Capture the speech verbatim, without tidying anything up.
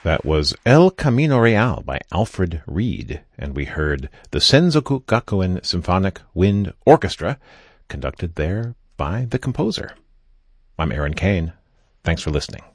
That was El Camino Real by Alfred Reed, and we heard the Senzoku Gakuen Symphonic Wind Orchestra, conducted there by the composer. I'm Aaron Kane. Thanks for listening.